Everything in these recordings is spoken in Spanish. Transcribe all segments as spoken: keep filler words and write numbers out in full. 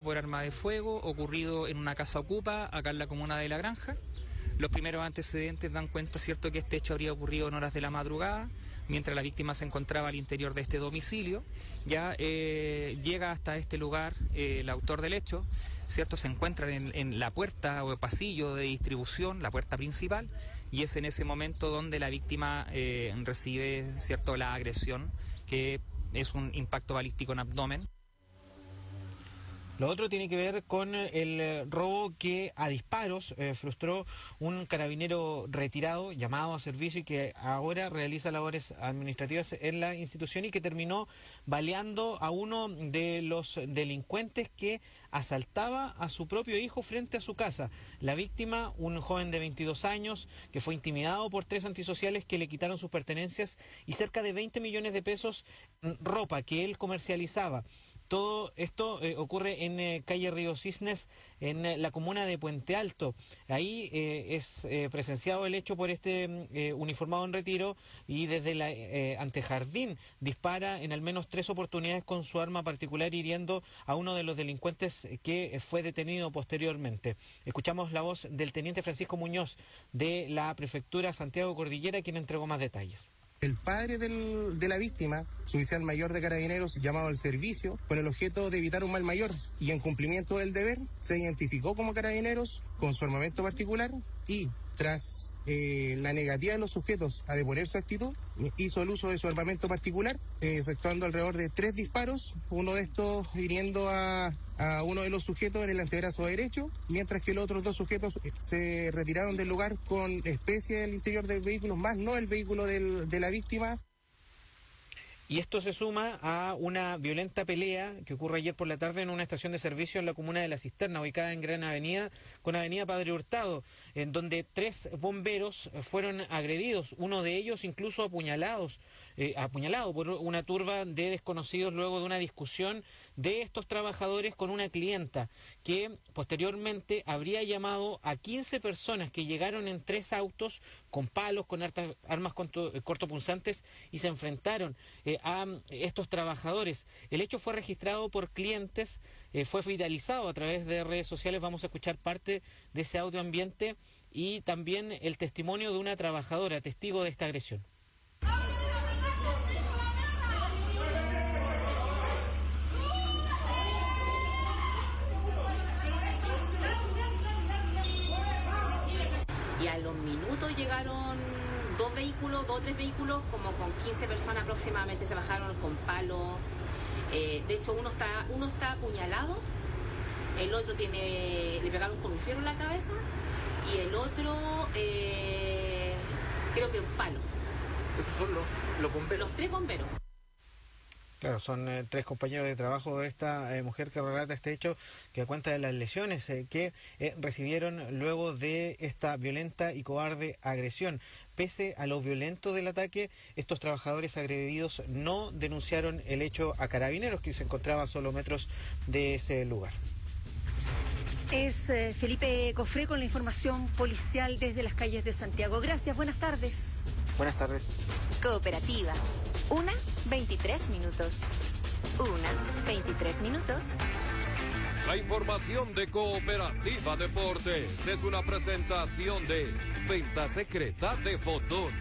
por arma de fuego, ocurrido en una casa ocupa, acá en la comuna de La Granja. Los primeros antecedentes dan cuenta, cierto, que este hecho habría ocurrido en horas de la madrugada, mientras la víctima se encontraba al interior de este domicilio. Ya eh, llega hasta este lugar eh, el autor del hecho, cierto, se encuentra en, en la puerta o pasillo de distribución, la puerta principal, y es en ese momento donde la víctima eh, recibe, cierto, la agresión, que es un impacto balístico en abdomen. Lo otro tiene que ver con el robo que a disparos eh, frustró un carabinero retirado, llamado a servicio y que ahora realiza labores administrativas en la institución y que terminó baleando a uno de los delincuentes que asaltaba a su propio hijo frente a su casa. La víctima, un joven de veintidós años, que fue intimidado por tres antisociales que le quitaron sus pertenencias y cerca de veinte millones de pesos en ropa que él comercializaba. Todo esto eh, ocurre en eh, calle Río Cisnes, en eh, la comuna de Puente Alto. Ahí eh, es eh, presenciado el hecho por este eh, uniformado en retiro y desde la eh, antejardín dispara en al menos tres oportunidades con su arma particular, hiriendo a uno de los delincuentes que eh, fue detenido posteriormente. Escuchamos la voz del teniente Francisco Muñoz de la prefectura Santiago Cordillera, quien entregó más detalles. El padre del, de la víctima, suboficial mayor de Carabineros, llamado al servicio con el objeto de evitar un mal mayor y en cumplimiento del deber, se identificó como Carabineros con su armamento particular y tras eh, la negativa de los sujetos a deponer su actitud, hizo el uso de su armamento particular, eh, efectuando alrededor de tres disparos, uno de estos hiriendo a, a uno de los sujetos en el antebrazo derecho, mientras que los otros dos sujetos se retiraron del lugar con especie del interior del vehículo, más no el vehículo del, de la víctima. Y esto se suma a una violenta pelea que ocurre ayer por la tarde en una estación de servicio en la comuna de La Cisterna, ubicada en Gran Avenida, con Avenida Padre Hurtado, en donde tres bomberos fueron agredidos, uno de ellos incluso apuñalados, eh, apuñalado por una turba de desconocidos luego de una discusión de estos trabajadores con una clienta, que posteriormente habría llamado a quince personas que llegaron en tres autos con palos, con hartas armas cortopunzantes y se enfrentaron eh, a estos trabajadores. El hecho fue registrado por clientes, eh, fue viralizado a través de redes sociales. Vamos a escuchar parte de ese audio ambiente y también el testimonio de una trabajadora, testigo de esta agresión. Y a los minutos llegaron dos vehículos, dos o tres vehículos, como con quince personas aproximadamente, se bajaron con palos. Eh, de hecho, uno está, uno está apuñalado, el otro tiene, le pegaron con un fierro en la cabeza, y el otro, eh, creo que un palo. ¿Esos son los, los bomberos? Los tres bomberos. Claro, son eh, tres compañeros de trabajo de esta eh, mujer que relata este hecho, que da cuenta de las lesiones eh, que eh, recibieron luego de esta violenta y cobarde agresión. Pese a lo violento del ataque, estos trabajadores agredidos no denunciaron el hecho a Carabineros, que se encontraba a solo metros de ese lugar. Es eh, Felipe Cofré con la información policial desde las calles de Santiago. Gracias, buenas tardes. Buenas tardes. Cooperativa. Una, veintitrés minutos. Una, veintitrés minutos. La información de Cooperativa Deportes es una presentación de Venta Secreta de Fotón.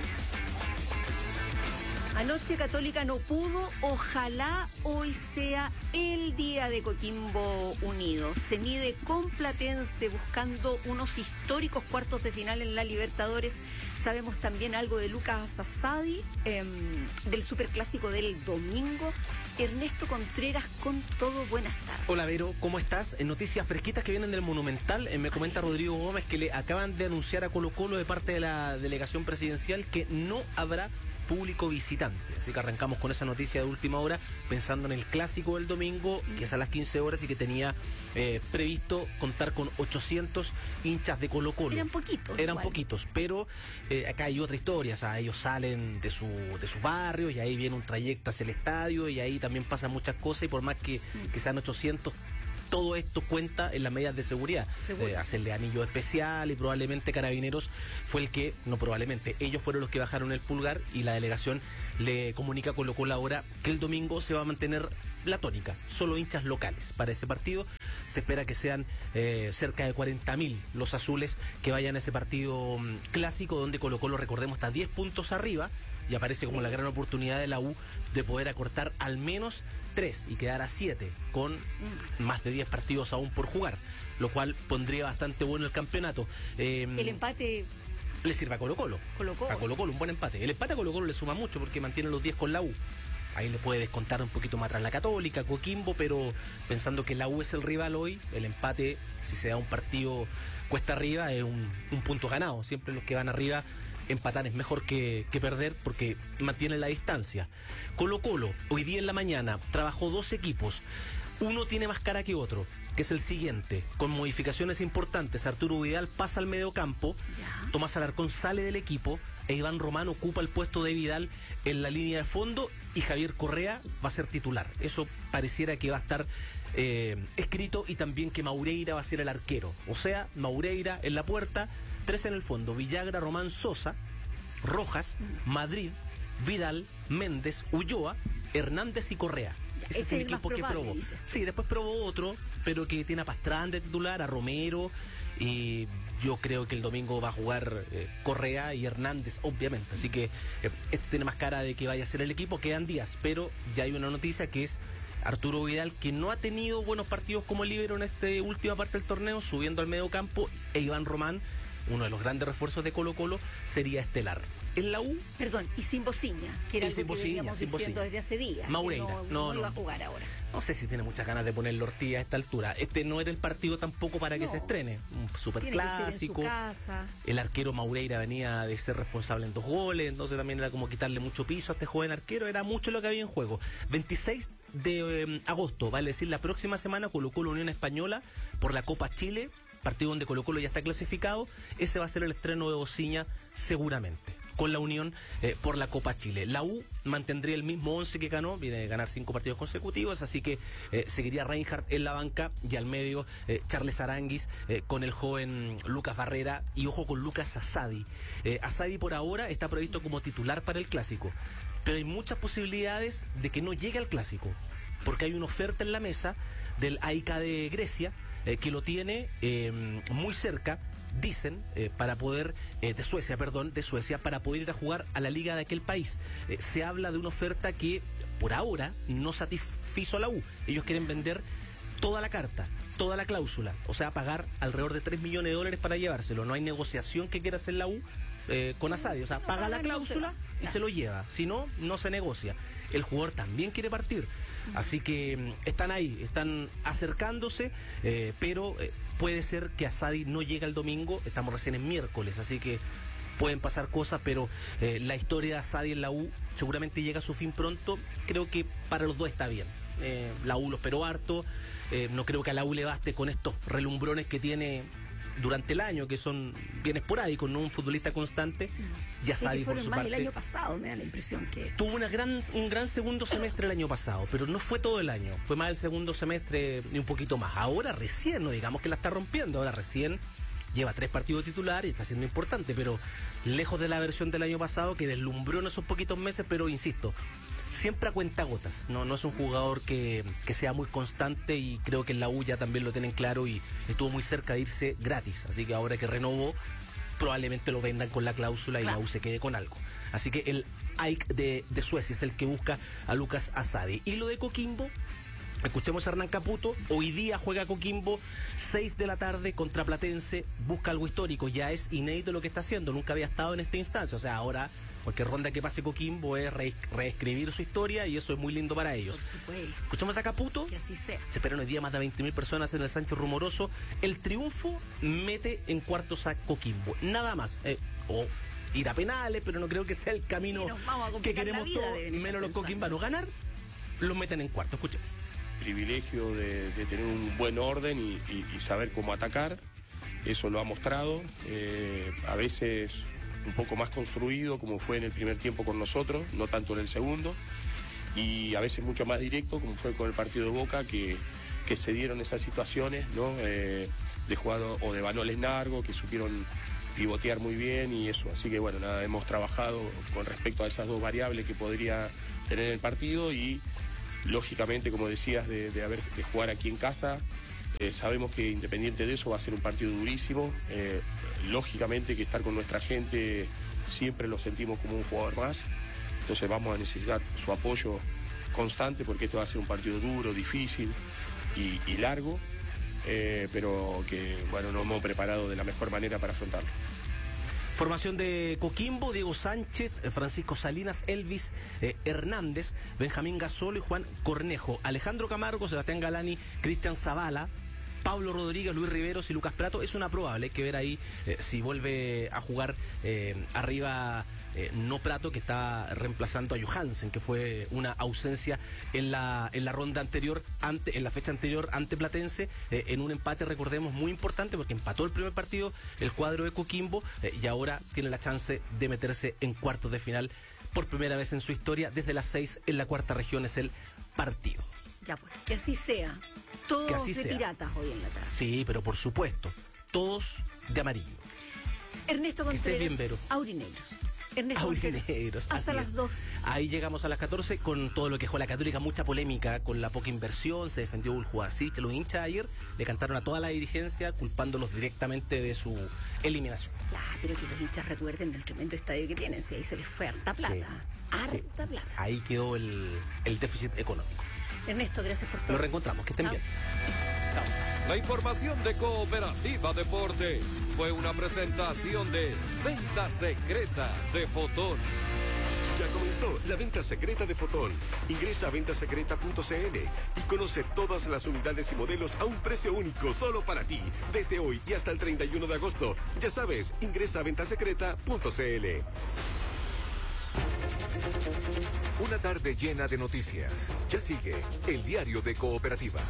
Anoche Católica no pudo, ojalá hoy sea el día de Coquimbo Unido. Se mide con Platense buscando unos históricos cuartos de final en la Libertadores. Sabemos también algo de Lucas Asadi, eh, del superclásico del domingo. Ernesto Contreras con todo, buenas tardes. Hola Vero, ¿cómo estás? En noticias fresquitas que vienen del Monumental, eh, me comenta Rodrigo Gómez que le acaban de anunciar a Colo Colo de parte de la delegación presidencial que no habrá público visitante. Así que arrancamos con esa noticia de última hora, pensando en el clásico del domingo, que es a las quince horas y que tenía eh, previsto contar con ochocientos hinchas de Colo Colo. Eran poquitos. Eran igual. poquitos, pero eh, acá hay otra historia. O sea, ellos salen de su de sus barrios y ahí viene un trayecto hacia el estadio y ahí también pasan muchas cosas y por más que, mm. que sean ochocientos, todo esto cuenta en las medidas de seguridad, eh, hacerle anillo especial y probablemente Carabineros fue el que, no probablemente, ellos fueron los que bajaron el pulgar y la delegación le comunica a Colo Colo ahora que el domingo se va a mantener la tónica, solo hinchas locales para ese partido se espera que sean eh, cerca de cuarenta mil los azules que vayan a ese partido um, clásico, donde Colo Colo, recordemos, está diez puntos arriba y aparece como la gran oportunidad de la U de poder acortar al menos tres y quedar a siete con más de diez partidos aún por jugar, lo cual pondría bastante bueno el campeonato. Eh, el empate le sirve a Colo Colo. Colo Colo. A Colo Colo, un buen empate. El empate a Colo Colo le suma mucho porque mantiene los diez con la U. Ahí le puede descontar un poquito más atrás la Católica, Coquimbo, pero pensando que la U es el rival hoy, el empate, si se da un partido cuesta arriba, es un, un punto ganado. Siempre los que van arriba, empatar es mejor que, que perder porque mantienen la distancia. Colo Colo, hoy día en la mañana, trabajó dos equipos. Uno tiene más cara que otro, que es el siguiente, con modificaciones importantes. Arturo Vidal pasa al mediocampo, Ya. Tomás Alarcón sale del equipo e Iván Román ocupa el puesto de Vidal en la línea de fondo y Javier Correa va a ser titular. Eso pareciera que va a estar eh, escrito, y también que Maureira va a ser el arquero. O sea, Maureira en la puerta, tres en el fondo: Villagra, Román, Sosa, Rojas, Madrid, Vidal, Méndez, Ulloa, Hernández y Correa. Ese es el equipo que probó. Sí, después probó otro, pero que tiene a Pastrán de titular, a Romero, y yo creo que el domingo va a jugar eh, Correa y Hernández, obviamente. Así que eh, este tiene más cara de que vaya a ser el equipo. Quedan días, pero ya hay una noticia que es Arturo Vidal, que no ha tenido buenos partidos como líbero en esta última parte del torneo, subiendo al medio campo, e Iván Román, uno de los grandes refuerzos de Colo Colo, sería estelar. En la U... Perdón, y sin Bociña, que era y algo sin que Bociña, veníamos sin diciendo Bociña. desde hace días. Maureira, que no, no, no, no. iba a jugar ahora. No sé si tiene muchas ganas de ponerle Ortiz a esta altura. Este no era el partido tampoco para que No. se estrene. Un super Tiene que ser en su clásico. casa. El arquero Maureira venía de ser responsable en dos goles, entonces también era como quitarle mucho piso a este joven arquero. Era mucho lo que había en juego. veintiséis de eh, agosto, vale decir, la próxima semana, Colo Colo Unión Española por la Copa Chile, partido donde Colo Colo ya está clasificado. Ese va a ser el estreno de Bociña seguramente, con la Unión eh, por la Copa Chile. La U mantendría el mismo once que ganó, viene de ganar cinco partidos consecutivos, así que eh, seguiría Reinhardt en la banca, y al medio eh, Charles Aranguis eh, con el joven Lucas Barrera, y ojo con Lucas Asadi. Eh, Asadi por ahora está previsto como titular para el Clásico, pero hay muchas posibilidades de que no llegue al Clásico, porque hay una oferta en la mesa del A I K de Grecia, eh, que lo tiene eh, muy cerca, dicen, eh, para poder, eh, de Suecia, perdón, de Suecia, para poder ir a jugar a la liga de aquel país. Eh, se habla de una oferta que por ahora no satisfizo a la U. Ellos quieren vender toda la carta, toda la cláusula, o sea, pagar alrededor de tres millones de dólares para llevárselo. No hay negociación que quiera hacer la U eh, con Asadi, o sea, paga la cláusula y se lo lleva, si no, no se negocia. El jugador también quiere partir, así que mm, están ahí, están acercándose, eh, pero eh, puede ser que Asadi no llegue el domingo, estamos recién en miércoles, así que pueden pasar cosas, pero eh, la historia de Asadi en la U seguramente llega a su fin pronto. Creo que para los dos está bien. Eh, la U lo esperó harto, eh, no creo que a la U le baste con estos relumbrones que tiene durante el año, que son bien esporádicos, no un futbolista constante. Y Asadi, por su más parte, el año pasado, me da la impresión que... tuvo una gran, un gran segundo semestre el año pasado, pero no fue todo el año, fue más el segundo semestre y un poquito más. Ahora recién, no digamos que la está rompiendo, ahora recién lleva tres partidos titulares y está siendo importante, pero lejos de la versión del año pasado que deslumbró en esos poquitos meses, pero insisto, siempre a cuentagotas. No, no es un jugador que, que sea muy constante, y creo que en la U ya también lo tienen claro y estuvo muy cerca de irse gratis. Así que ahora que renovó, probablemente lo vendan con la cláusula y claro, la U se quede con algo. Así que el A I C de, de Suecia es el que busca a Lucas Asadi. Y lo de Coquimbo, escuchemos a Hernán Caputo. Hoy día juega Coquimbo, seis de la tarde contra Platense, busca algo histórico, ya es inédito lo que está haciendo, nunca había estado en esta instancia, o sea, ahora cualquier ronda que pase Coquimbo es re reescribir su historia, y eso es muy lindo para ellos. Por supuesto. Escuchamos a Caputo. Que así sea. Se esperan hoy día más de veinte mil personas en el Sánchez Rumoroso. El triunfo mete en cuartos a Coquimbo, nada más. Eh, o ir a penales, pero no creo que sea el camino que queremos todos, menos los coquimbanos. Ganar, los meten en cuartos. Escuchen. Privilegio de, de tener un buen orden y, y, y saber cómo atacar, eso lo ha mostrado, eh, a veces un poco más construido como fue en el primer tiempo con nosotros, no tanto en el segundo, y a veces mucho más directo como fue con el partido de Boca, que, que se dieron esas situaciones, ¿no? Eh, de jugado o de balones largos que supieron pivotear muy bien y eso, así que bueno, nada, hemos trabajado con respecto a esas dos variables que podría tener el partido, y lógicamente, como decías, de, de, haber, de jugar aquí en casa, Eh, sabemos que independiente de eso va a ser un partido durísimo. Eh, lógicamente que estar con nuestra gente siempre lo sentimos como un jugador más. Entonces vamos a necesitar su apoyo constante porque esto va a ser un partido duro, difícil y, y largo. Eh, pero que, bueno, nos hemos preparado de la mejor manera para afrontarlo. Formación de Coquimbo: Diego Sánchez, Francisco Salinas, Elvis eh, Hernández, Benjamín Gasolo y Juan Cornejo. Alejandro Camargo, Sebastián Galani, Cristian Zavala, Pablo Rodríguez, Luis Riveros y Lucas Prato. Es una probable, hay que ver ahí eh, si vuelve a jugar eh, arriba eh, no Prato, que está reemplazando a Johansen, que fue una ausencia en la en la ronda anterior, ante en la fecha anterior ante Platense, eh, en un empate, recordemos, muy importante, porque empató el primer partido el cuadro de Coquimbo eh, y ahora tiene la chance de meterse en cuartos de final por primera vez en su historia. Desde las seis en la cuarta región es el partido. Ya pues, que así sea. Todos Que así de sea. piratas hoy en la tarde. Sí, pero por supuesto, todos de amarillo. Ernesto Que estés Contreras, bien, Vero. Aurinegros. Ernesto Aurinegros, Contreras, así hasta las es. dos. Ahí llegamos a las catorce con todo lo que dejó la Católica, mucha polémica con la poca inversión. Se defendió Uljuasich, los hinchas ayer le cantaron a toda la dirigencia culpándolos directamente de su eliminación. Claro, pero que los hinchas recuerden el tremendo estadio que tienen, si ahí se les fue harta plata. Sí, Harta sí. plata. Ahí quedó el, el déficit económico. Ernesto, gracias por todo. Nos reencontramos, que estén Chao. bien. Chao. La información de Cooperativa Deportes fue una presentación de Venta Secreta de Fotón. Ya comenzó la venta secreta de Fotón. Ingresa a venta secreta punto c l y conoce todas las unidades y modelos a un precio único solo para ti. Desde hoy y hasta el treinta y uno de agosto. Ya sabes, ingresa a venta secreta punto c l. Una tarde llena de noticias. Ya sigue el diario de Cooperativa.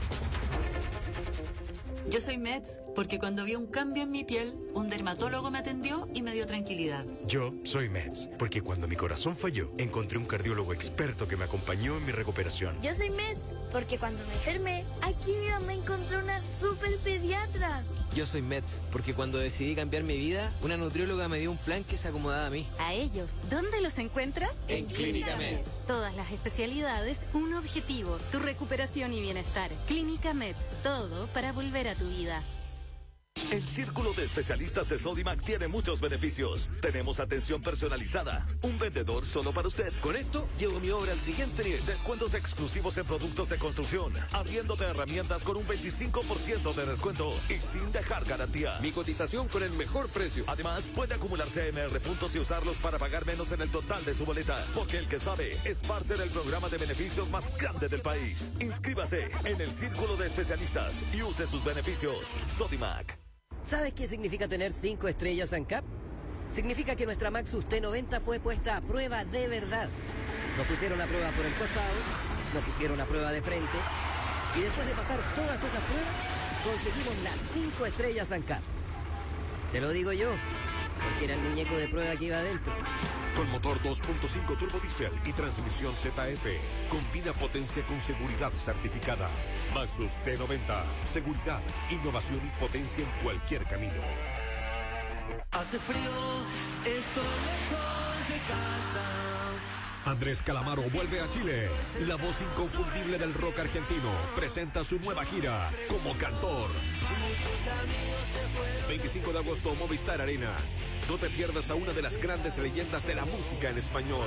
Yo soy Meds porque cuando vi un cambio en mi piel, un dermatólogo me atendió y me dio tranquilidad. Yo soy Meds porque cuando mi corazón falló, encontré un cardiólogo experto que me acompañó en mi recuperación. Yo soy Meds porque cuando me enfermé, aquí mi mamá encontró una super pediatra. Yo soy Meds porque cuando decidí cambiar mi vida, una nutrióloga me dio un plan que se acomodaba a mí. A ellos, ¿dónde los encuentras? En Clínica Meds. Todas las especialidades, un objetivo, tu recuperación y bienestar. Clínica Meds, todo para volver a tu vida. El Círculo de Especialistas de Sodimac tiene muchos beneficios. Tenemos atención personalizada, un vendedor solo para usted. Con esto, llevo mi obra al siguiente nivel. Descuentos exclusivos en productos de construcción, abriéndote herramientas con un veinticinco por ciento de descuento y sin dejar garantía. Mi cotización con el mejor precio. Además, puede acumular C M R puntos y usarlos para pagar menos en el total de su boleta. Porque el que sabe es parte del programa de beneficios más grande del país. Inscríbase en el Círculo de Especialistas y use sus beneficios. Sodimac. ¿Sabes qué significa tener cinco estrellas ANCAP? Significa que nuestra Maxus T noventa fue puesta a prueba de verdad. Nos pusieron a prueba por el costado, nos pusieron a prueba de frente, y después de pasar todas esas pruebas, conseguimos las cinco estrellas ANCAP. Te lo digo yo, porque era el muñeco de prueba que iba adentro. Con motor dos punto cinco turbo diésel y transmisión Z F. Combina potencia con seguridad certificada. Maxus T noventa. Seguridad, innovación y potencia en cualquier camino. Hace frío, estoy lejos de casa. Andrés Calamaro vuelve a Chile. La voz inconfundible del rock argentino presenta su nueva gira como cantor. veinticinco de agosto, Movistar Arena. No te pierdas a una de las grandes leyendas de la música en español.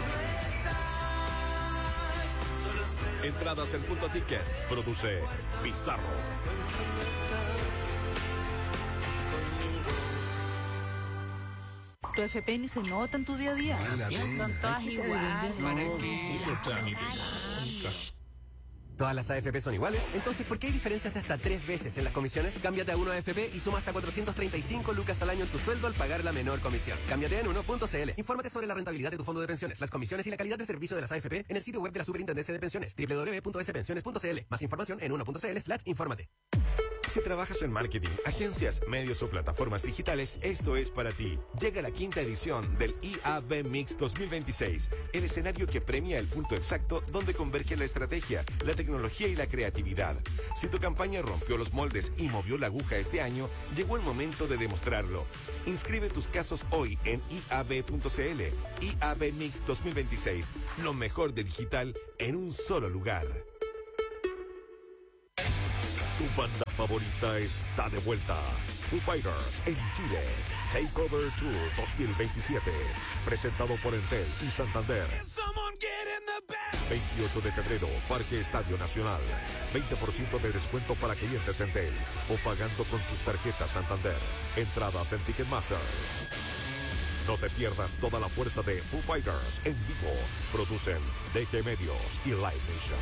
Entradas en Punto Ticket. Produce Pizarro. Tu F P ni se nota en tu día a día. Son todas iguales. ¿Todas las A F P son iguales? Entonces, ¿por qué hay diferencias de hasta tres veces en las comisiones? Cámbiate a uno A F P y suma hasta cuatrocientos treinta y cinco lucas al año en tu sueldo al pagar la menor comisión. Cámbiate en uno punto c l. Infórmate sobre la rentabilidad de tu fondo de pensiones, las comisiones y la calidad de servicio de las A F P en el sitio web de la Superintendencia de Pensiones, doble u doble u doble u punto s pensiones punto c l. Más información en uno punto c l slash infórmate. Si trabajas en marketing, agencias, medios o plataformas digitales, esto es para ti. Llega la quinta edición del I A B Mix dos mil veintiséis, el escenario que premia el punto exacto donde converge la estrategia, la tecnología y la creatividad. Si tu campaña rompió los moldes y movió la aguja este año, llegó el momento de demostrarlo. Inscribe tus casos hoy en i a b punto c l. I A B Mix dos mil veintiséis, lo mejor de digital en un solo lugar. Tu banda favorita está de vuelta. Foo Fighters en Chile. Takeover Tour dos mil veintisiete. Presentado por Entel y Santander. veintiocho de febrero, Parque Estadio Nacional. veinte por ciento de descuento para clientes Entel o pagando con tus tarjetas Santander. Entradas en Ticketmaster. No te pierdas toda la fuerza de Foo Fighters en vivo. Producen D G Medios y Live Nation.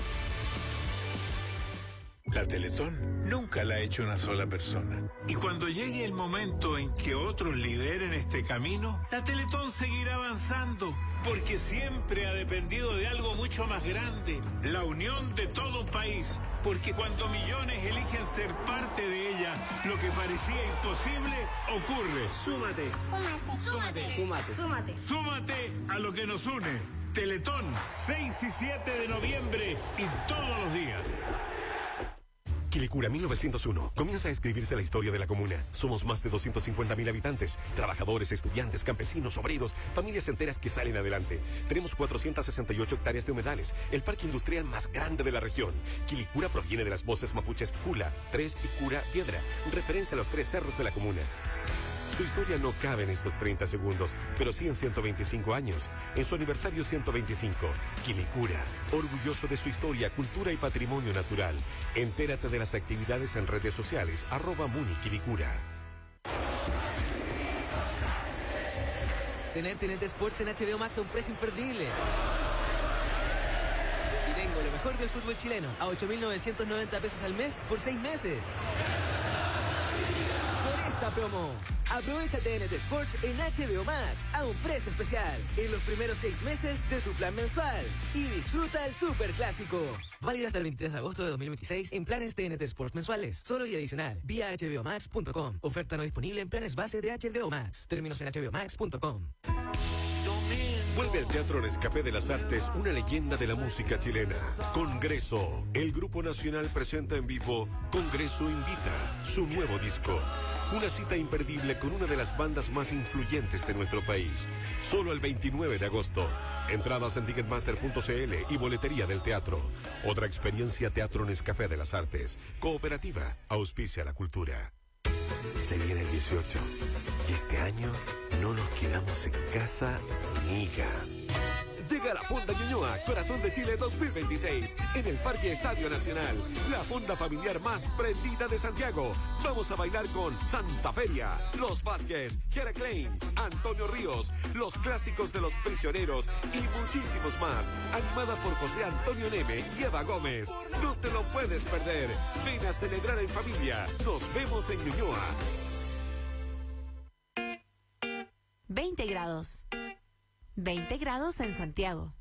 La Teletón nunca la ha hecho una sola persona. Y cuando llegue el momento en que otros lideren este camino, la Teletón seguirá avanzando, porque siempre ha dependido de algo mucho más grande, la unión de todo un país. Porque cuando millones eligen ser parte de ella, lo que parecía imposible ocurre. Súmate. Súmate. Súmate. Súmate. Súmate. Súmate a lo que nos une. Teletón, seis y siete de noviembre y todos los días. Quilicura mil novecientos uno. Comienza a escribirse la historia de la comuna. Somos más de doscientos cincuenta mil habitantes. Trabajadores, estudiantes, campesinos, obreros, familias enteras que salen adelante. Tenemos cuatrocientas sesenta y ocho hectáreas de humedales. El parque industrial más grande de la región. Quilicura proviene de las voces mapuches Cula, Tres y Cura Piedra. Referencia a los tres cerros de la comuna. Su historia no cabe en estos treinta segundos, pero sí en ciento veinticinco años. En su aniversario ciento veinticinco, Quilicura, orgulloso de su historia, cultura y patrimonio natural. Entérate de las actividades en redes sociales, arroba Muni Quilicura. Tener T N T Sports en H B O Max a un precio imperdible. Si tengo lo mejor del fútbol chileno a ocho mil novecientos noventa pesos al mes por seis meses. Esta promo. Aprovecha T N T Sports en H B O Max a un precio especial en los primeros seis meses de tu plan mensual y disfruta el super clásico. Válido hasta el veintitrés de agosto de dos mil veintiséis en planes T N T Sports mensuales, solo y adicional, vía H B O Max punto com. Oferta no disponible en planes base de H B O Max. Términos en H B O Max punto com. Vuelve al Teatro Nescafé de las Artes una leyenda de la música chilena. Congreso. El Grupo Nacional presenta en vivo Congreso Invita, su nuevo disco. Una cita imperdible con una de las bandas más influyentes de nuestro país. Solo el veintinueve de agosto. Entradas en ticketmaster punto c l y boletería del teatro. Otra experiencia Teatro Nescafé de las Artes. Cooperativa. Auspicia la cultura. Se viene el dieciocho. Y este año no nos quedamos en casa, amiga. Llega la Fonda Ñuñoa, Corazón de Chile dos mil veintiséis, en el Parque Estadio Nacional. La fonda familiar más prendida de Santiago. Vamos a bailar con Santa Feria, Los Vázquez, Jera Klein, Antonio Ríos, los clásicos de Los Prisioneros y muchísimos más. Animada por José Antonio Neme y Eva Gómez. No te lo puedes perder. Ven a celebrar en familia. Nos vemos en Ñuñoa. veinte grados. veinte grados en Santiago.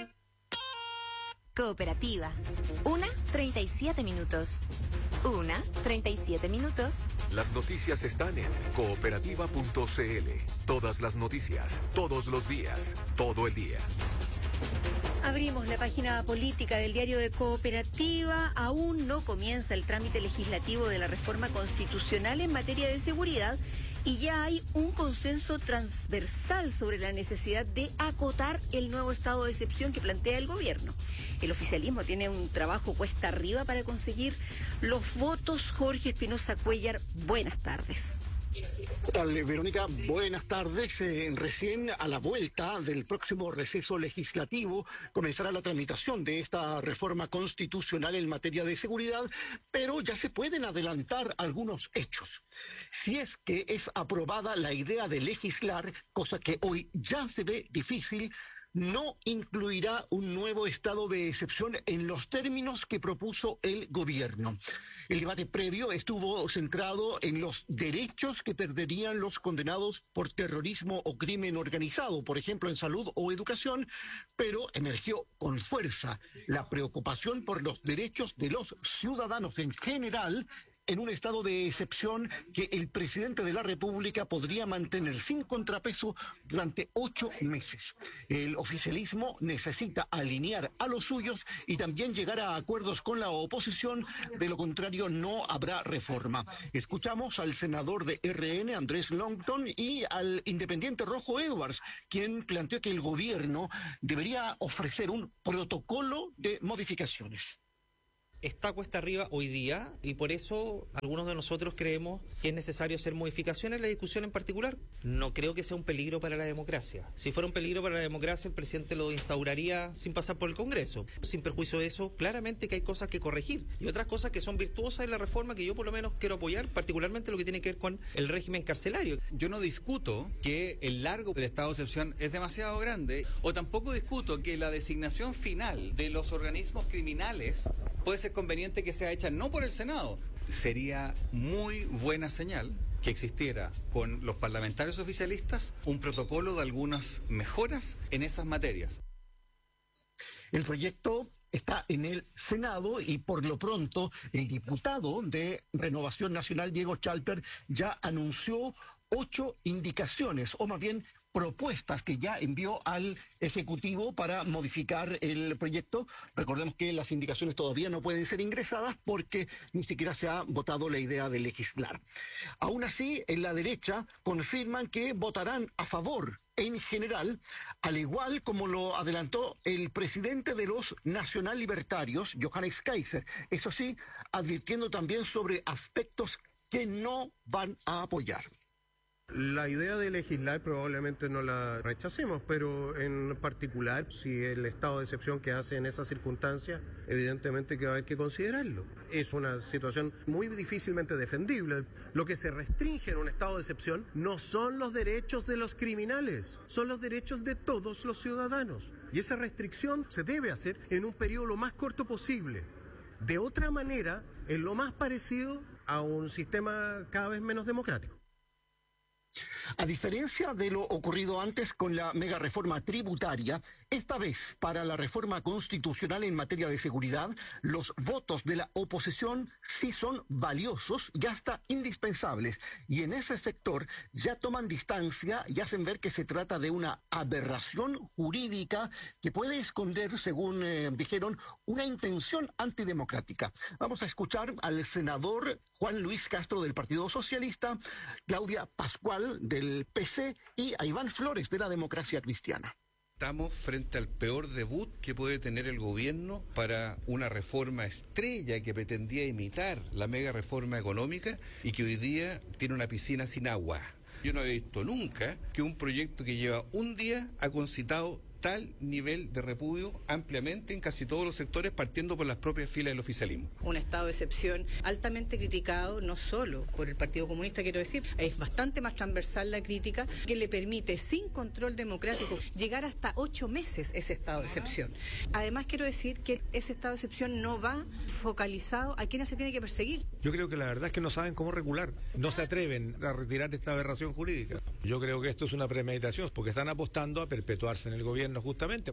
Cooperativa. Una, treinta y siete minutos. Una, treinta y siete minutos. Las noticias están en cooperativa punto c l. Todas las noticias, todos los días, todo el día. Abrimos la página política del diario de Cooperativa. Aún no comienza el trámite legislativo de la reforma constitucional en materia de seguridad y ya hay un consenso transversal sobre la necesidad de acotar el nuevo estado de excepción que plantea el gobierno. El oficialismo tiene un trabajo cuesta arriba para conseguir los votos. Jorge Espinosa Cuellar, buenas tardes. ¿Qué tal, Verónica? Buenas tardes. Eh, recién a la vuelta del próximo receso legislativo comenzará la tramitación de esta reforma constitucional en materia de seguridad, pero ya se pueden adelantar algunos hechos. Si es que es aprobada la idea de legislar, cosa que hoy ya se ve difícil, no incluirá un nuevo estado de excepción en los términos que propuso el gobierno. El debate previo estuvo centrado en los derechos que perderían los condenados por terrorismo o crimen organizado, por ejemplo en salud o educación, pero emergió con fuerza la preocupación por los derechos de los ciudadanos en general, en un estado de excepción que el presidente de la República podría mantener sin contrapeso durante ocho meses. El oficialismo necesita alinear a los suyos y también llegar a acuerdos con la oposición, de lo contrario no habrá reforma. Escuchamos al senador de R N, Andrés Longton, y al independiente Rojo Edwards, quien planteó que el gobierno debería ofrecer un protocolo de modificaciones. está cuesta arriba hoy día y por eso algunos de nosotros creemos que es necesario hacer modificaciones en la discusión en particular. No creo que sea un peligro para la democracia. Si fuera un peligro para la democracia, el presidente lo instauraría sin pasar por el Congreso. Sin perjuicio de eso, claramente que hay cosas que corregir y otras cosas que son virtuosas en la reforma que yo por lo menos quiero apoyar, particularmente lo que tiene que ver con el régimen carcelario. Yo no discuto que el largo del estado de excepción es demasiado grande, o tampoco discuto que la designación final de los organismos criminales puede ser conveniente que sea hecha no por el Senado. Sería muy buena señal que existiera con los parlamentarios oficialistas un protocolo de algunas mejoras en esas materias. El proyecto está en el Senado y por lo pronto el diputado de Renovación Nacional, Diego Chalper, ya anunció ocho indicaciones, o más bien propuestas que ya envió al Ejecutivo para modificar el proyecto. Recordemos que las indicaciones todavía no pueden ser ingresadas porque ni siquiera se ha votado la idea de legislar. Aún así, en la derecha confirman que votarán a favor en general, al igual como lo adelantó el presidente de los Nacional Libertarios, Johannes Kaiser. Eso sí, advirtiendo también sobre aspectos que no van a apoyar. La idea de legislar probablemente no la rechacemos, pero en particular, si el estado de excepción que hace en esas circunstancias, evidentemente que va a haber que considerarlo. Es una situación muy difícilmente defendible. Lo que se restringe en un estado de excepción no son los derechos de los criminales, son los derechos de todos los ciudadanos. Y esa restricción se debe hacer en un periodo lo más corto posible. De otra manera, es lo más parecido a un sistema cada vez menos democrático. A diferencia de lo ocurrido antes con la mega reforma tributaria, esta vez para la reforma constitucional en materia de seguridad, los votos de la oposición sí son valiosos y hasta indispensables. Y en ese sector ya toman distancia y hacen ver que se trata de una aberración jurídica que puede esconder, según eh, dijeron, una intención antidemocrática. Vamos a escuchar al senador Juan Luis Castro del Partido Socialista, Claudia Pascual del P C y a Iván Flores de la Democracia Cristiana. Estamos frente al peor debut que puede tener el gobierno para una reforma estrella que pretendía imitar la mega reforma económica y que hoy día tiene una piscina sin agua. Yo no he visto nunca que un proyecto que lleva un día ha concitado tal nivel de repudio ampliamente en casi todos los sectores, partiendo por las propias filas del oficialismo. Un estado de excepción altamente criticado, no solo por el Partido Comunista, quiero decir, es bastante más transversal la crítica, que le permite, sin control democrático, llegar hasta ocho meses ese estado de excepción. Además, quiero decir que ese estado de excepción no va focalizado a quienes se tiene que perseguir. Yo creo que la verdad es que no saben cómo regular, no se atreven a retirar esta aberración jurídica. Yo creo que esto es una premeditación, porque están apostando a perpetuarse en el gobierno justamente.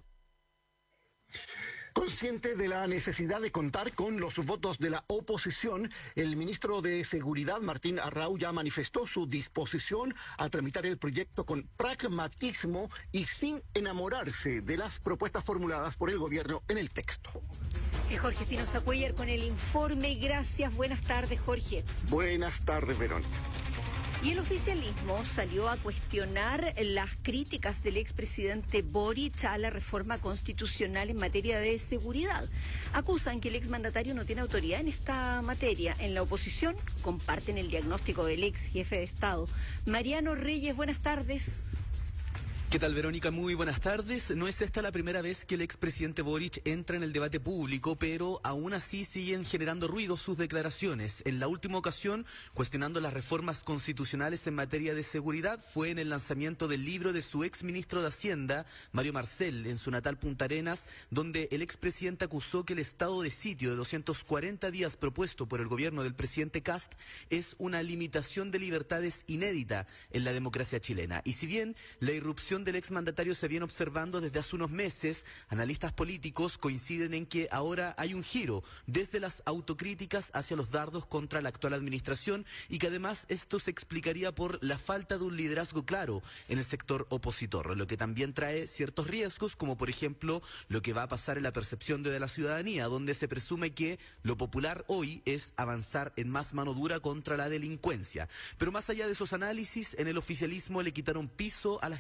Consciente de la necesidad de contar con los votos de la oposición, el ministro de Seguridad, Martín Arrau, ya manifestó su disposición a tramitar el proyecto con pragmatismo y sin enamorarse de las propuestas formuladas por el gobierno en el texto. Es Jorge Espinosa Cuellar con el informe. Gracias. Buenas tardes, Jorge. Buenas tardes, Verónica. Y el oficialismo salió a cuestionar las críticas del expresidente Boric a la reforma constitucional en materia de seguridad. Acusan que el exmandatario no tiene autoridad en esta materia. En la oposición comparten el diagnóstico del ex jefe de Estado. Mariano Reyes, buenas tardes. ¿Qué tal, Verónica? Muy buenas tardes. No es esta la primera vez que el expresidente Boric entra en el debate público, pero aún así siguen generando ruido sus declaraciones. En la última ocasión, cuestionando las reformas constitucionales en materia de seguridad, fue en el lanzamiento del libro de su exministro de Hacienda, Mario Marcel, en su natal Punta Arenas, donde el expresidente acusó que el estado de sitio de doscientos cuarenta días propuesto por el gobierno del presidente Kast es una limitación de libertades inédita en la democracia chilena. Y si bien la irrupción del exmandatario se viene observando desde hace unos meses, analistas políticos coinciden en que ahora hay un giro desde las autocríticas hacia los dardos contra la actual administración y que además esto se explicaría por la falta de un liderazgo claro en el sector opositor, lo que también trae ciertos riesgos, como por ejemplo lo que va a pasar en la percepción de la ciudadanía, donde se presume que lo popular hoy es avanzar en más mano dura contra la delincuencia. Pero más allá de esos análisis, en el oficialismo le quitaron piso a las críticas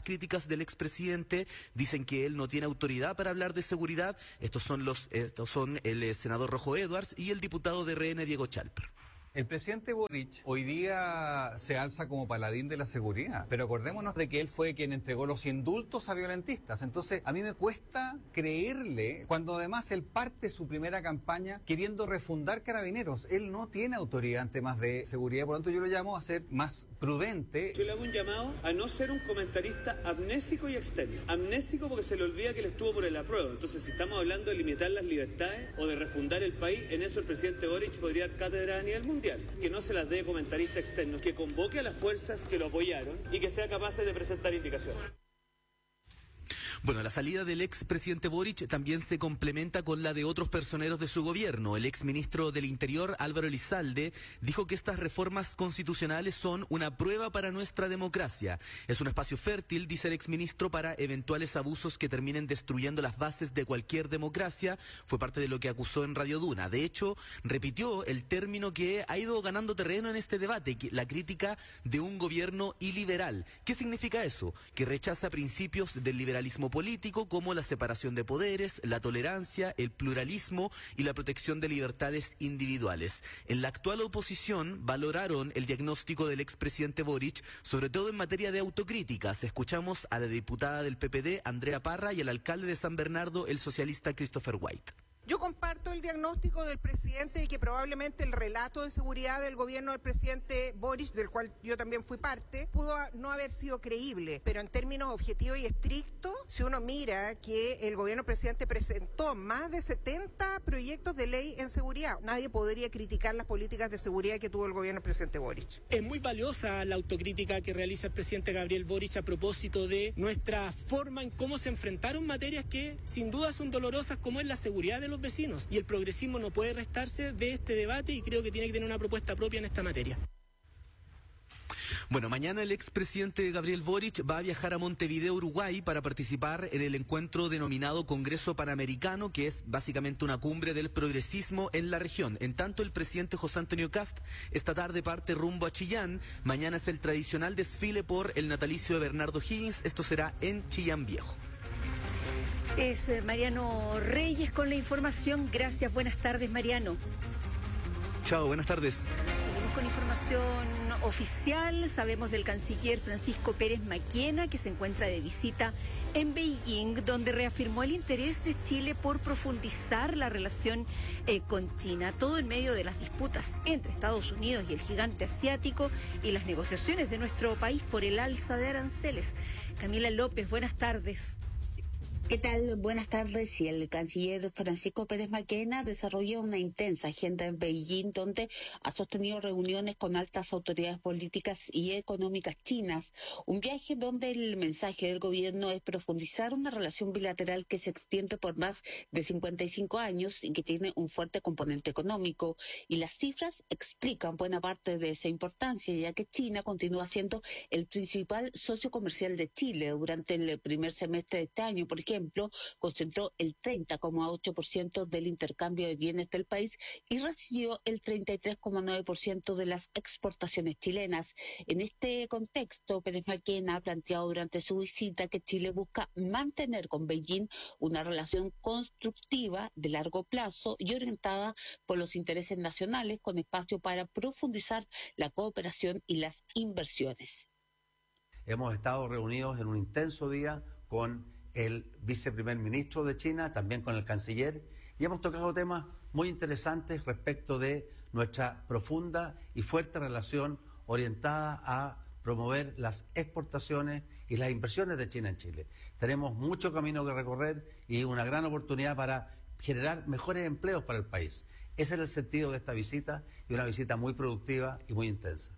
críticas del expresidente. Dicen que él no tiene autoridad para hablar de seguridad. Estos son los, estos son el eh, senador Rojo Edwards y el diputado de R N Diego Chalper. El presidente Boric hoy día se alza como paladín de la seguridad, pero acordémonos de que él fue quien entregó los indultos a violentistas. Entonces, a mí me cuesta creerle cuando además él parte su primera campaña queriendo refundar Carabineros. Él no tiene autoridad en temas de seguridad, por lo tanto yo lo llamo a ser más prudente. Yo le hago un llamado a no ser un comentarista amnésico y externo. Amnésico porque se le olvida que él estuvo por el apruebo. Entonces, si estamos hablando de limitar las libertades o de refundar el país, en eso el presidente Boric podría dar cátedra a nivel mundial. Que no se las dé comentarista externos, que convoque a las fuerzas que lo apoyaron y que sea capaz de presentar indicaciones. Bueno, la salida del expresidente Boric también se complementa con la de otros personeros de su gobierno. El exministro del Interior, Álvaro Elizalde, dijo que estas reformas constitucionales son una prueba para nuestra democracia. Es un espacio fértil, dice el exministro, para eventuales abusos que terminen destruyendo las bases de cualquier democracia. Fue parte de lo que acusó en Radio Duna. De hecho, repitió el término que ha ido ganando terreno en este debate, la crítica de un gobierno iliberal. ¿Qué significa eso? Que rechaza principios del liberalismo político como la separación de poderes, la tolerancia, el pluralismo y la protección de libertades individuales. En la actual oposición valoraron el diagnóstico del expresidente Boric, sobre todo en materia de autocríticas. Escuchamos a la diputada del P P D, Andrea Parra, y al alcalde de San Bernardo, el socialista Christopher White. Yo comparto el diagnóstico del presidente y que probablemente el relato de seguridad del gobierno del presidente Boric, del cual yo también fui parte, pudo no haber sido creíble. Pero en términos objetivos y estrictos, si uno mira que el gobierno del presidente presentó más de setenta proyectos de ley en seguridad, nadie podría criticar las políticas de seguridad que tuvo el gobierno del presidente Boric. Es muy valiosa la autocrítica que realiza el presidente Gabriel Boric a propósito de nuestra forma en cómo se enfrentaron materias que sin duda son dolorosas, como es la seguridad de los vecinos, y el progresismo no puede restarse de este debate y creo que tiene que tener una propuesta propia en esta materia. Bueno, mañana el expresidente Gabriel Boric va a viajar a Montevideo, Uruguay, para participar en el encuentro denominado Congreso Panamericano, que es básicamente una cumbre del progresismo en la región. En tanto, el presidente José Antonio Kast esta tarde parte rumbo a Chillán. Mañana es el tradicional desfile por el natalicio de Bernardo Higgins. Esto será en Chillán Viejo. Es Mariano Reyes con la información. Gracias, buenas tardes, Mariano. Chao, buenas tardes. Seguimos con información oficial. Sabemos del canciller Francisco Pérez Maquena, que se encuentra de visita en Beijing, donde reafirmó el interés de Chile por profundizar la relación eh, con China, todo en medio de las disputas entre Estados Unidos y el gigante asiático y las negociaciones de nuestro país por el alza de aranceles. Camila López, buenas tardes. ¿Qué tal? Buenas tardes. Y el canciller Francisco Pérez Maquena desarrolla una intensa agenda en Beijing, donde ha sostenido reuniones con altas autoridades políticas y económicas chinas. Un viaje donde el mensaje del gobierno es profundizar una relación bilateral que se extiende por más de cincuenta y cinco años y que tiene un fuerte componente económico. Y las cifras explican buena parte de esa importancia, ya que China continúa siendo el principal socio comercial de Chile. Durante el primer semestre de este año, por ejemplo, ejemplo, concentró el treinta coma ocho por ciento del intercambio de bienes del país y recibió el treinta y tres coma nueve por ciento de las exportaciones chilenas. En este contexto, Pérez Maquena ha planteado durante su visita que Chile busca mantener con Beijing una relación constructiva de largo plazo y orientada por los intereses nacionales, con espacio para profundizar la cooperación y las inversiones. Hemos estado reunidos en un intenso día con el viceprimer ministro de China, también con el canciller, y hemos tocado temas muy interesantes respecto de nuestra profunda y fuerte relación orientada a promover las exportaciones y las inversiones de China en Chile. Tenemos mucho camino que recorrer y una gran oportunidad para generar mejores empleos para el país. Ese es el sentido de esta visita, y una visita muy productiva y muy intensa.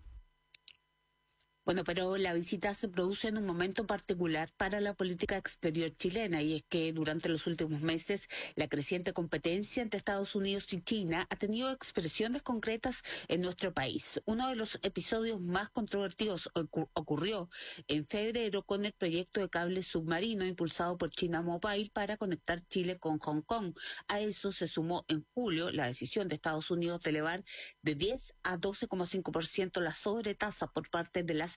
Bueno, pero la visita se produce en un momento particular para la política exterior chilena, y es que durante los últimos meses la creciente competencia entre Estados Unidos y China ha tenido expresiones concretas en nuestro país. Uno de los episodios más controvertidos ocur- ocurrió en febrero con el proyecto de cable submarino impulsado por China Mobile para conectar Chile con Hong Kong. A eso se sumó en julio la decisión de Estados Unidos de elevar de diez a doce coma cinco por ciento la sobretasa por parte de las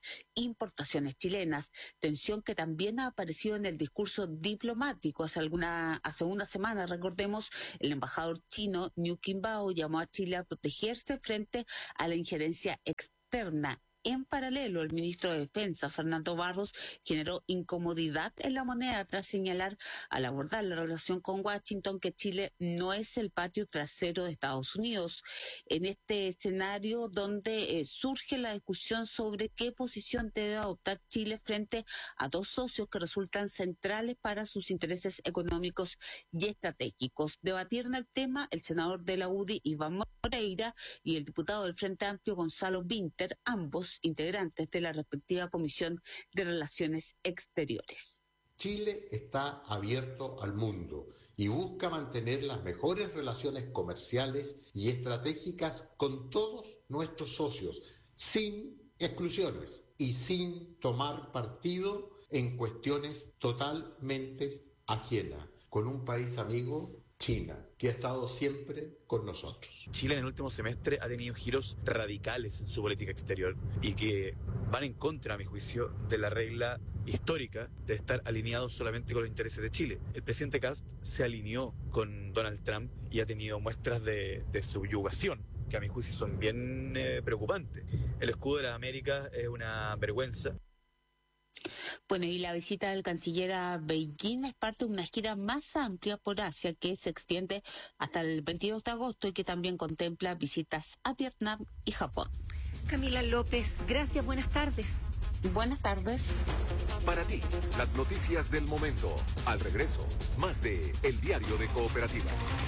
importaciones chilenas, tensión que también ha aparecido en el discurso diplomático. Hace alguna, hace una semana, recordemos, el embajador chino Liu Qimbao llamó a Chile a protegerse frente a la injerencia externa. En paralelo, el ministro de Defensa, Fernando Barros, generó incomodidad en la moneda tras señalar, al abordar la relación con Washington, que Chile no es el patio trasero de Estados Unidos. En este escenario donde eh, surge la discusión sobre qué posición debe adoptar Chile frente a dos socios que resultan centrales para sus intereses económicos y estratégicos. Debatieron el tema el senador de la U D I, Iván Moreira, y el diputado del Frente Amplio, Gonzalo Vinter, ambos integrantes de la respectiva Comisión de Relaciones Exteriores. Chile está abierto al mundo y busca mantener las mejores relaciones comerciales y estratégicas con todos nuestros socios, sin exclusiones y sin tomar partido en cuestiones totalmente ajenas, con un país amigo, China, que ha estado siempre con nosotros. Chile en el último semestre ha tenido giros radicales en su política exterior y que van en contra, a mi juicio, de la regla histórica de estar alineados solamente con los intereses de Chile. El presidente Kast se alineó con Donald Trump y ha tenido muestras de, de subyugación, que a mi juicio son bien eh, preocupantes. El escudo de las Américas es una vergüenza. Bueno, y la visita del canciller a Beijing es parte de una gira más amplia por Asia que se extiende hasta el veintidós de agosto y que también contempla visitas a Vietnam y Japón. Camila López, gracias, buenas tardes. Buenas tardes. Para ti, las noticias del momento. Al regreso, más de El Diario de Cooperativa.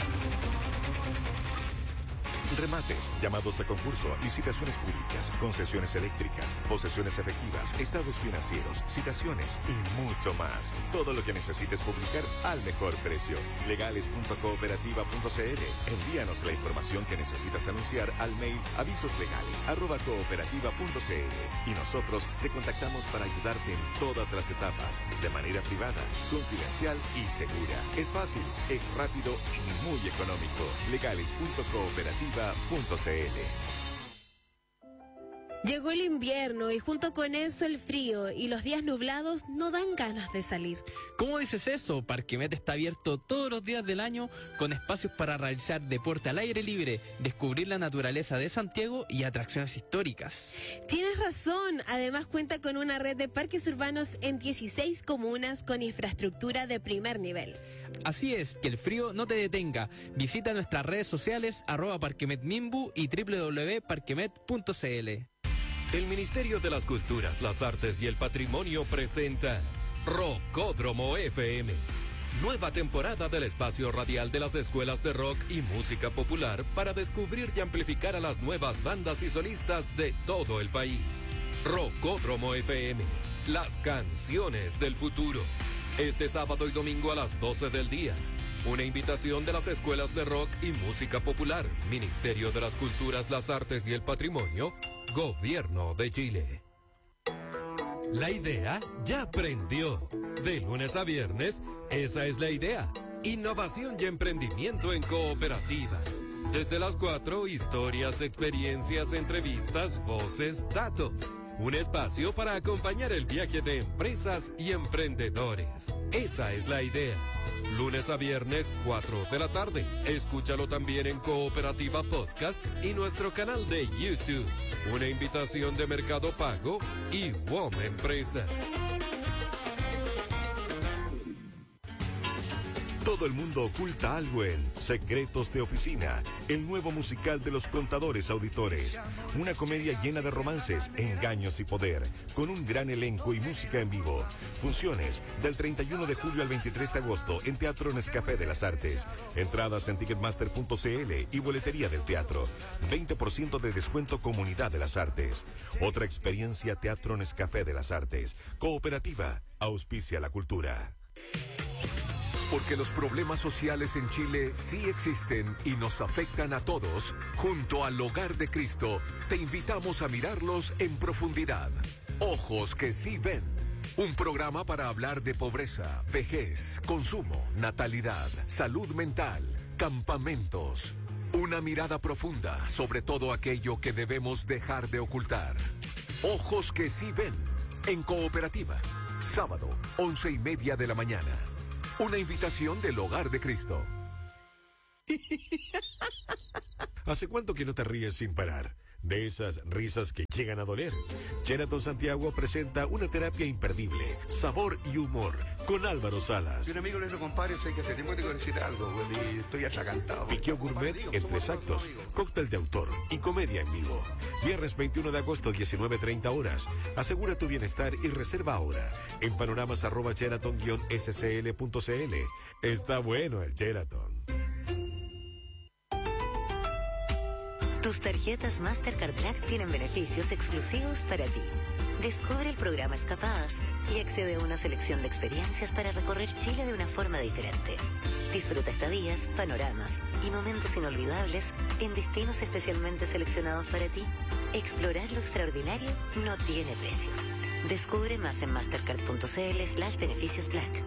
Remates, llamados a concurso, licitaciones públicas, concesiones eléctricas, posesiones efectivas, estados financieros, citaciones y mucho más. Todo lo que necesites publicar al mejor precio. legales punto cooperativa punto c l. Envíanos la información que necesitas anunciar al mail avisoslegales arroba cooperativa punto c l y nosotros te contactamos para ayudarte en todas las etapas, de manera privada, confidencial y segura. Es fácil, es rápido y muy económico. legales punto cooperativa punto c l. Llegó el invierno y junto con eso el frío y los días nublados no dan ganas de salir. ¿Cómo dices eso? Parquemet está abierto todos los días del año con espacios para realizar deporte al aire libre, descubrir la naturaleza de Santiago y atracciones históricas. Tienes razón, además cuenta con una red de parques urbanos en dieciséis comunas con infraestructura de primer nivel. Así es, que el frío no te detenga. Visita nuestras redes sociales arroba parquemetmimbu y doble u doble u doble u punto parquemet punto c l. El Ministerio de las Culturas, las Artes y el Patrimonio presenta Rockódromo F M. Nueva temporada del espacio radial de las escuelas de rock y música popular para descubrir y amplificar a las nuevas bandas y solistas de todo el país. Rockódromo F M, las canciones del futuro. Este sábado y domingo a las doce del día. Una invitación de las escuelas de rock y música popular, Ministerio de las Culturas, las Artes y el Patrimonio, Gobierno de Chile. La idea ya prendió. De lunes a viernes, esa es la idea. Innovación y emprendimiento en cooperativa. Desde las cuatro, historias, experiencias, entrevistas, voces, datos. Un espacio para acompañar el viaje de empresas y emprendedores. Esa es la idea. Lunes a viernes, cuatro de la tarde. Escúchalo también en Cooperativa Podcast y nuestro canal de YouTube. Una invitación de Mercado Pago y W O M Empresas. Todo el mundo oculta algo en Secretos de Oficina, el nuevo musical de los contadores auditores. Una comedia llena de romances, engaños y poder, con un gran elenco y música en vivo. Funciones del treinta y uno de julio al veintitrés de agosto en Teatro Nescafé de las Artes. Entradas en ticketmaster punto c l y boletería del teatro. veinte por ciento de descuento Comunidad de las Artes. Otra experiencia Teatro Nescafé de las Artes. Cooperativa, auspicia la cultura. Porque los problemas sociales en Chile sí existen y nos afectan a todos, junto al Hogar de Cristo, te invitamos a mirarlos en profundidad. Ojos que sí ven. Un programa para hablar de pobreza, vejez, consumo, natalidad, salud mental, campamentos. Una mirada profunda sobre todo aquello que debemos dejar de ocultar. Ojos que sí ven. En Cooperativa. Sábado, once y media de la mañana. Una invitación del Hogar de Cristo. ¿Hace cuánto que no te ríes sin parar? De esas risas que llegan a doler. Sheraton Santiago presenta una terapia imperdible, sabor y humor, con Álvaro Salas. Y un amigo le dijo, compadre, sé que hace tiempo que tengo que decir algo, güey, y estoy atragantado. Piqueo Gourmet en tres actos, cóctel de autor y comedia en vivo. Viernes veintiuno de agosto, diecinueve treinta horas. Asegura tu bienestar y reserva ahora en panoramas arroba sheraton guion s c l punto c l. Está bueno el Sheraton. Tus tarjetas Mastercard Black tienen beneficios exclusivos para ti. Descubre el programa Escapadas y accede a una selección de experiencias para recorrer Chile de una forma diferente. Disfruta estadías, panoramas y momentos inolvidables en destinos especialmente seleccionados para ti. Explorar lo extraordinario no tiene precio. Descubre más en mastercard.cl slash beneficios black.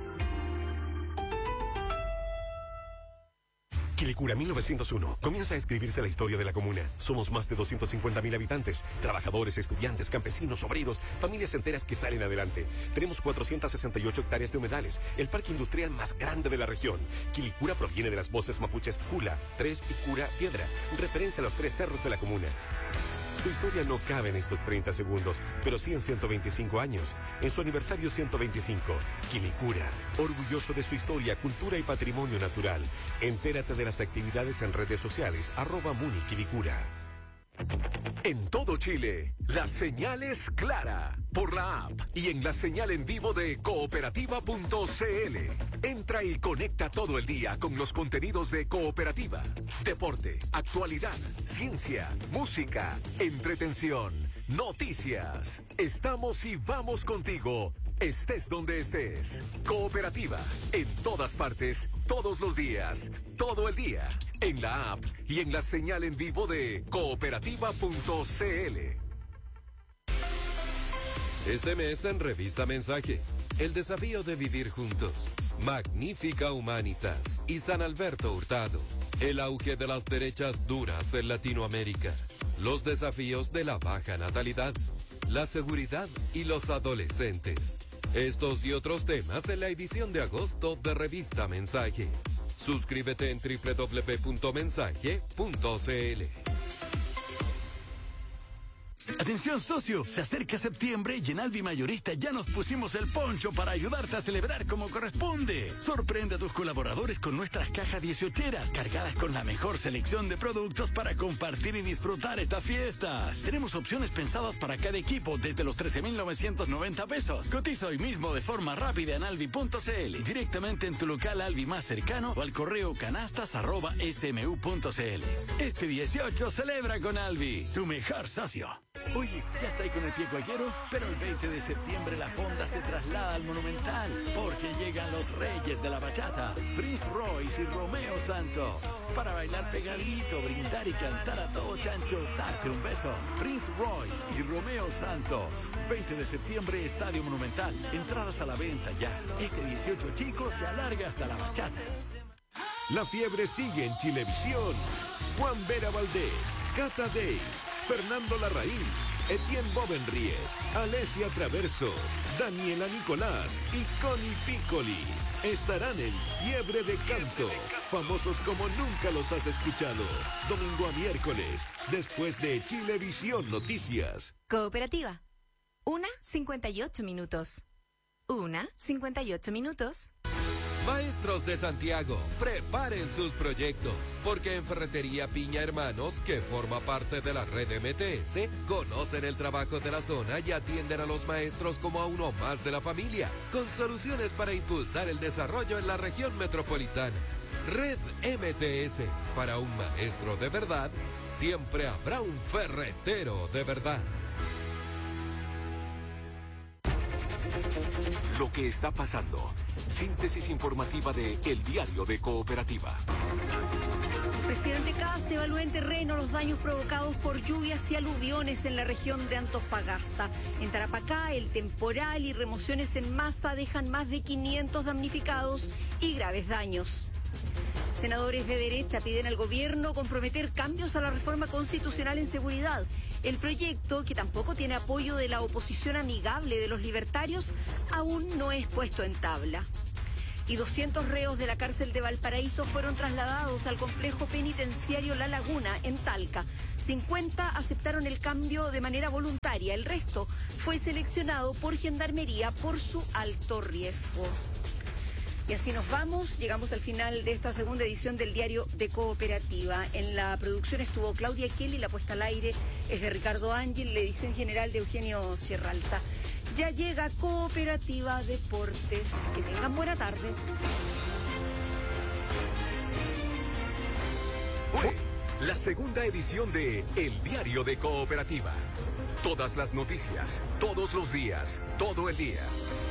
Quilicura mil novecientos uno. Comienza a escribirse la historia de la comuna. Somos más de doscientos cincuenta mil habitantes. Trabajadores, estudiantes, campesinos, obreros, familias enteras que salen adelante. Tenemos cuatrocientas sesenta y ocho hectáreas de humedales. El parque industrial más grande de la región. Quilicura proviene de las voces mapuches Cula, Tres y Cura Piedra. Referencia a los tres cerros de la comuna. Su historia no cabe en estos treinta segundos, pero sí en ciento veinticinco años. En su aniversario ciento veinticinco, Quilicura, orgulloso de su historia, cultura y patrimonio natural. Entérate de las actividades en redes sociales, arroba Muni Quilicura. En todo Chile, la señal es clara por la app y en la señal en vivo de cooperativa punto c l. Entra y conecta todo el día con los contenidos de Cooperativa. Deporte, actualidad, ciencia, música, entretención, noticias. Estamos y vamos contigo, estés donde estés. Cooperativa, en todas partes, todos los días, todo el día, en la app y en la señal en vivo de cooperativa punto c l. Este mes en Revista Mensaje, el desafío de vivir juntos, Magnífica Humanitas y San Alberto Hurtado, el auge de las derechas duras en Latinoamérica, los desafíos de la baja natalidad, la seguridad y los adolescentes. Estos y otros temas en la edición de agosto de Revista Mensaje. Suscríbete en doble u doble u doble u punto mensaje punto c l. Atención socio, se acerca septiembre y en Alvi Mayorista ya nos pusimos el poncho para ayudarte a celebrar como corresponde. Sorprende a tus colaboradores con nuestras cajas dieciocheras cargadas con la mejor selección de productos para compartir y disfrutar estas fiestas. Tenemos opciones pensadas para cada equipo desde los trece mil novecientos noventa pesos. Cotiza hoy mismo de forma rápida en alvi punto c l, directamente en tu local Alvi más cercano o al correo canastas arroba s m u punto c l. Este dieciocho celebra con Alvi, tu mejor socio. Oye, ¿ya estáis con el pie cualquiera? Pero el veinte de septiembre la fonda se traslada al Monumental, porque llegan los reyes de la bachata, Prince Royce y Romeo Santos, para bailar pegadito, brindar y cantar a todo chancho, darte un beso. Prince Royce y Romeo Santos, veinte de septiembre, Estadio Monumental, entradas a la venta ya. Este dieciocho, chicos, se alarga hasta la bachata. La fiebre sigue en Chilevisión. Juan Vera Valdés, Cata Days, Fernando Larraín, Etienne Bovenriet, Alesia Traverso, Daniela Nicolás y Connie Piccoli estarán en Fiebre de Canto, famosos como nunca los has escuchado, domingo a miércoles, después de Chilevisión Noticias. Cooperativa. Una cincuenta y ocho minutos. Una cincuenta y ocho minutos. Maestros de Santiago, preparen sus proyectos, porque en Ferretería Piña Hermanos, que forma parte de la red M T S, conocen el trabajo de la zona y atienden a los maestros como a uno más de la familia, con soluciones para impulsar el desarrollo en la región metropolitana. Red M T S, para un maestro de verdad, siempre habrá un ferretero de verdad. Lo que está pasando. Síntesis informativa de El Diario de Cooperativa. El presidente Kast evalúa en terreno los daños provocados por lluvias y aluviones en la región de Antofagasta. En Tarapacá, el temporal y remociones en masa dejan más de quinientos damnificados y graves daños. Senadores de derecha piden al gobierno comprometer cambios a la reforma constitucional en seguridad. El proyecto, que tampoco tiene apoyo de la oposición amigable de los libertarios, aún no es puesto en tabla. Y doscientos reos de la cárcel de Valparaíso fueron trasladados al complejo penitenciario La Laguna, en Talca. cincuenta aceptaron el cambio de manera voluntaria. El resto fue seleccionado por Gendarmería por su alto riesgo. Y así nos vamos, llegamos al final de esta segunda edición del Diario de Cooperativa. En la producción estuvo Claudia Kelly, la puesta al aire es de Ricardo Ángel, la edición general de Eugenio Sierralta. Ya llega Cooperativa Deportes. Que tengan buena tarde. Fue la segunda edición de El Diario de Cooperativa. Todas las noticias, todos los días, todo el día.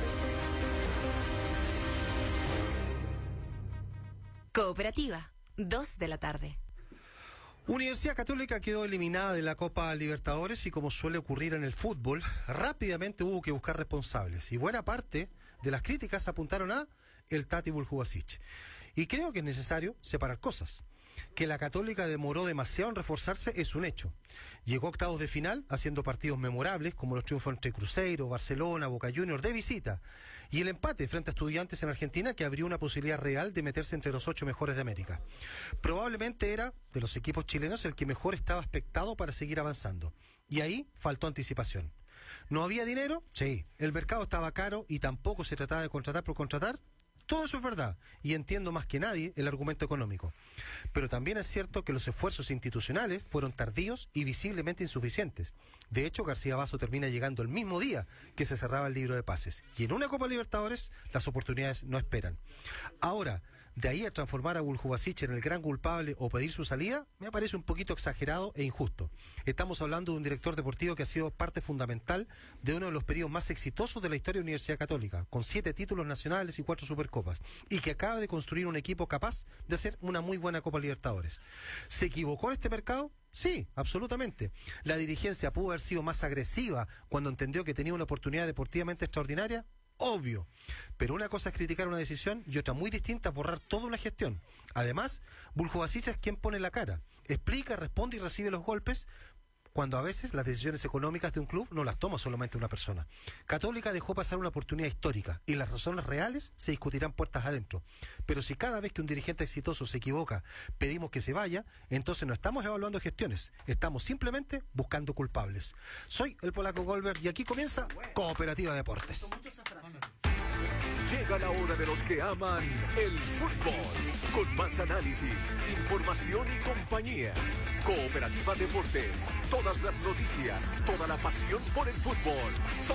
Cooperativa, dos de la tarde. Universidad Católica quedó eliminada de la Copa Libertadores y, como suele ocurrir en el fútbol, rápidamente hubo que buscar responsables. Y buena parte de las críticas apuntaron a el Tati Buljubasic. Y creo que es necesario separar cosas. Que la Católica demoró demasiado en reforzarse es un hecho. Llegó a octavos de final haciendo partidos memorables como los triunfos entre Cruzeiro, Barcelona, Boca Juniors de visita y el empate frente a Estudiantes en Argentina, que abrió una posibilidad real de meterse entre los ocho mejores de América. Probablemente era de los equipos chilenos el que mejor estaba expectado para seguir avanzando. Y ahí faltó anticipación. ¿No había dinero? Sí. ¿El mercado estaba caro y tampoco se trataba de contratar por contratar? Todo eso es verdad, y entiendo más que nadie el argumento económico. Pero también es cierto que los esfuerzos institucionales fueron tardíos y visiblemente insuficientes. De hecho, García Basso termina llegando el mismo día que se cerraba el libro de pases. Y en una Copa Libertadores, las oportunidades no esperan. Ahora, de ahí a transformar a Buljubasic en el gran culpable o pedir su salida, me parece un poquito exagerado e injusto. Estamos hablando de un director deportivo que ha sido parte fundamental de uno de los periodos más exitosos de la historia de la Universidad Católica, con siete títulos nacionales y cuatro supercopas, y que acaba de construir un equipo capaz de hacer una muy buena Copa Libertadores. ¿Se equivocó en este mercado? Sí, absolutamente. ¿La dirigencia pudo haber sido más agresiva cuando entendió que tenía una oportunidad deportivamente extraordinaria? Obvio, pero una cosa es criticar una decisión y otra muy distinta es borrar toda una gestión. Además, Buljubasic es quien pone la cara, explica, responde y recibe los golpes, cuando a veces las decisiones económicas de un club no las toma solamente una persona. Católica dejó pasar una oportunidad histórica y las razones reales se discutirán puertas adentro. Pero si cada vez que un dirigente exitoso se equivoca pedimos que se vaya, entonces no estamos evaluando gestiones, estamos simplemente buscando culpables. Soy el polaco Goldberg y aquí comienza Cooperativa Deportes. Llega la hora de los que aman el fútbol, con más análisis, información y compañía. Cooperativa Deportes, todas las noticias, toda la pasión por el fútbol,